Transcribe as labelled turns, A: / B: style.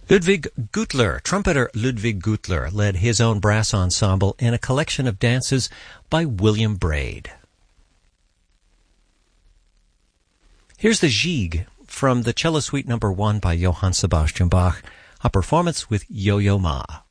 A: Ludwig Gutler, trumpeter Ludwig Gutler, led his own brass ensemble in a collection of dances by William Braid. Here's the Gigue from the Cello Suite No. 1 by Johann Sebastian Bach, a performance with Yo-Yo Ma.